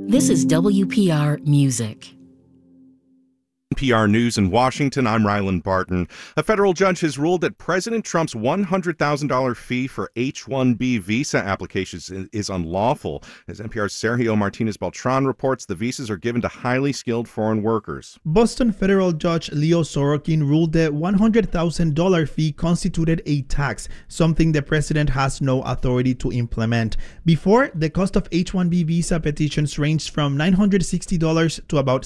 This is WPR Music. NPR News in Washington, I'm Ryland Barton. A federal judge has ruled that President Trump's $100,000 fee for H-1B visa applications is unlawful. As NPR's Sergio Martinez-Beltran reports, the visas are given to highly skilled foreign workers. Boston federal judge Leo Sorokin ruled the $100,000 fee constituted a tax, something the president has no authority to implement. Before, the cost of H-1B visa petitions ranged from $960 to about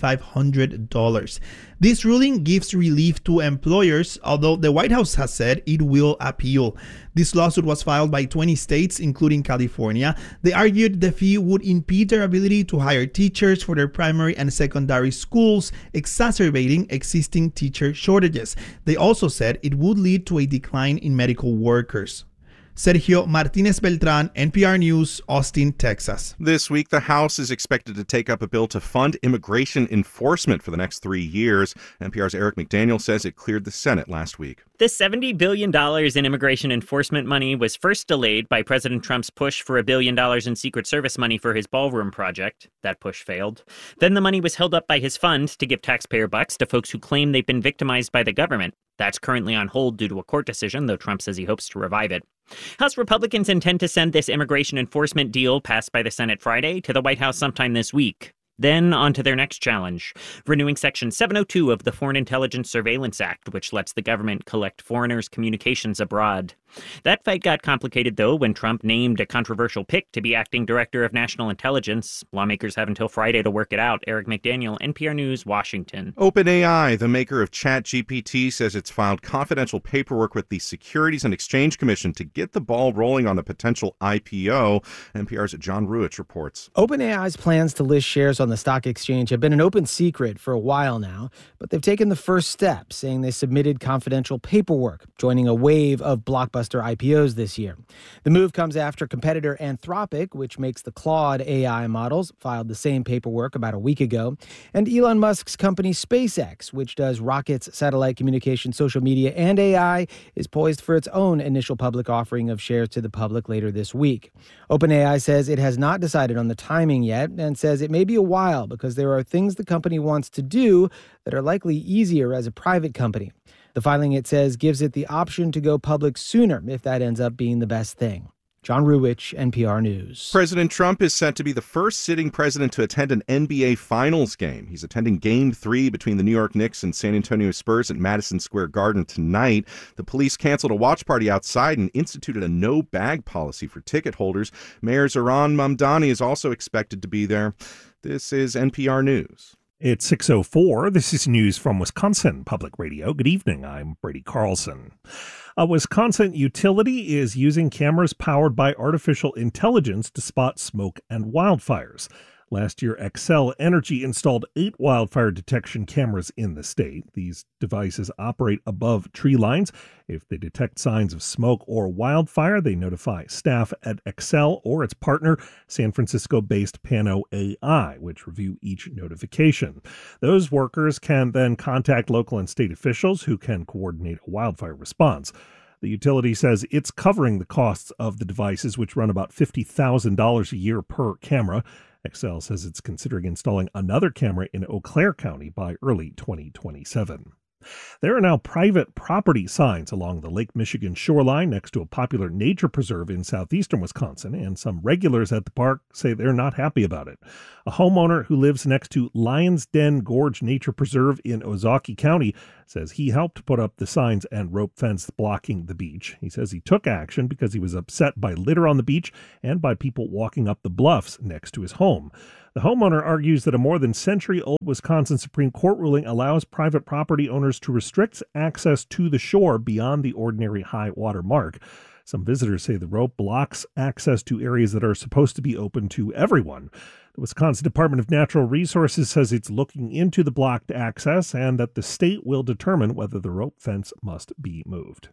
$7,500. This ruling gives relief to employers, although the White House has said it will appeal. This lawsuit was filed by 20 states, including California. They argued the fee would impede their ability to hire teachers for their primary and secondary schools, exacerbating existing teacher shortages. They also said it would lead to a decline in medical workers. Sergio Martinez-Beltran, NPR News, Austin, Texas. This week, the House is expected to take up a bill to fund immigration enforcement for the next 3 years. NPR's Eric McDaniel says it cleared the Senate last week. This $70 billion in immigration enforcement money was first delayed by President Trump's push for $1 billion in Secret Service money for his ballroom project. That push failed. Then the money was held up by his fund to give taxpayer bucks to folks who claim they've been victimized by the government. That's currently on hold due to a court decision, though Trump says he hopes to revive it. House Republicans intend to send this immigration enforcement deal passed by the Senate Friday to the White House sometime this week. Then on to their next challenge, renewing Section 702 of the Foreign Intelligence Surveillance Act, which lets the government collect foreigners' communications abroad. That fight got complicated, though, when Trump named a controversial pick to be acting director of national intelligence. Lawmakers have until Friday to work it out. Eric McDaniel, NPR News, Washington. OpenAI, the maker of ChatGPT, says it's filed confidential paperwork with the Securities and Exchange Commission to get the ball rolling on a potential IPO. NPR's John Ruich reports. OpenAI's plans to list shares on the stock exchange have been an open secret for a while now, but they've taken the first step, saying they submitted confidential paperwork, joining a wave of blockbuster IPOs this year. The move comes after competitor Anthropic, which makes the Claude AI models, filed the same paperwork about a week ago, and Elon Musk's company SpaceX, which does rockets, satellite communication, social media, and AI, is poised for its own initial public offering of shares to the public later this week. OpenAI says it has not decided on the timing yet and says it may be a while because there are things the company wants to do that are likely easier as a private company. The filing, it says, gives it the option to go public sooner if that ends up being the best thing. John Ruich, NPR News. President Trump is set to be the first sitting president to attend an NBA Finals game. He's attending Game 3 between the New York Knicks and San Antonio Spurs at Madison Square Garden tonight. The police canceled a watch party outside and instituted a no-bag policy for ticket holders. Mayor Zohran Mamdani is also expected to be there. This is NPR News. It's 6:04. This is news from Wisconsin Public Radio. Good evening. I'm Brady Carlson. A Wisconsin utility is using cameras powered by artificial intelligence to spot smoke and wildfires. Last year, Xcel Energy installed 8 wildfire detection cameras in the state. These devices operate above tree lines. If they detect signs of smoke or wildfire, they notify staff at Xcel or its partner, San Francisco-based Pano AI, which review each notification. Those workers can then contact local and state officials who can coordinate a wildfire response. The utility says it's covering the costs of the devices, which run about $50,000 a year per camera. Xcel says it's considering installing another camera in Eau Claire County by early 2027. There are now private property signs along the Lake Michigan shoreline next to a popular nature preserve in southeastern Wisconsin, and some regulars at the park say they're not happy about it. A homeowner who lives next to Lion's Den Gorge Nature Preserve in Ozaukee County says he helped put up the signs and rope fence blocking the beach. He says he took action because he was upset by litter on the beach and by people walking up the bluffs next to his home. The homeowner argues that a more than century-old Wisconsin Supreme Court ruling allows private property owners to restrict access to the shore beyond the ordinary high water mark. Some visitors say the rope blocks access to areas that are supposed to be open to everyone. The Wisconsin Department of Natural Resources says it's looking into the blocked access and that the state will determine whether the rope fence must be moved.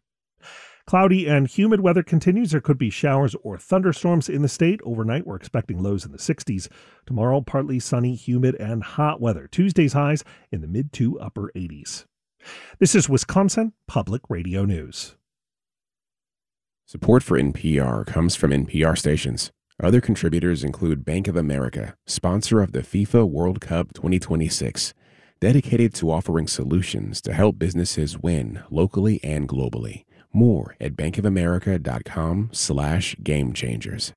Cloudy and humid weather continues. There could be showers or thunderstorms in the state. Overnight, we're expecting lows in the 60s. Tomorrow, partly sunny, humid, and hot weather. Tuesday's highs in the mid to upper 80s. This is Wisconsin Public Radio News. Support for NPR comes from NPR stations. Other contributors include Bank of America, sponsor of the FIFA World Cup 2026, dedicated to offering solutions to help businesses win locally and globally. More at bankofamerica.com/gamechangers.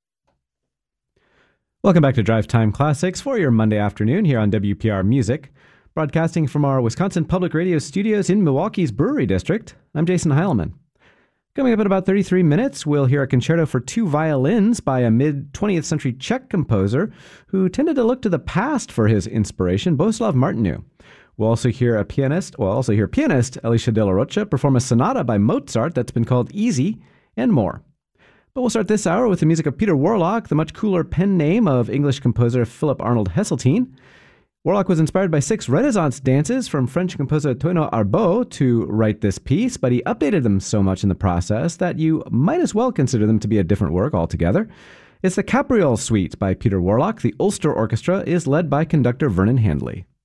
Welcome back to Drive Time Classics for your Monday afternoon here on WPR Music. Broadcasting from our Wisconsin Public Radio studios in Milwaukee's Brewery District, I'm Jason Heilman. Coming up in about 33 minutes, we'll hear a concerto for two violins by a mid-20th century Czech composer who tended to look to the past for his inspiration, Bohuslav Martinu. We'll also hear pianist Alicia de la Rocha perform a sonata by Mozart that's been called Easy, and more. But we'll start this hour with the music of Peter Warlock, the much cooler pen name of English composer Philip Arnold Hesseltine. Warlock was inspired by 6 Renaissance dances from French composer Toino Arbeau to write this piece, but he updated them so much in the process that you might as well consider them to be a different work altogether. It's the Capriole Suite by Peter Warlock. The Ulster Orchestra is led by conductor Vernon Handley.